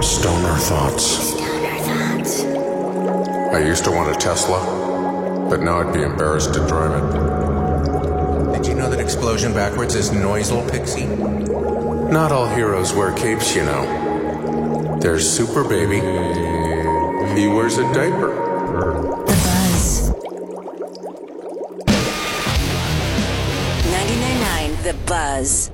Stoner thoughts. I used to want a Tesla, but now I'd be embarrassed to drive it. Did you know that explosion backwards is Noisel Pixie? Not all heroes wear capes, you know. There's Super Baby. He wears a diaper. The Buzz. 99.9 The Buzz.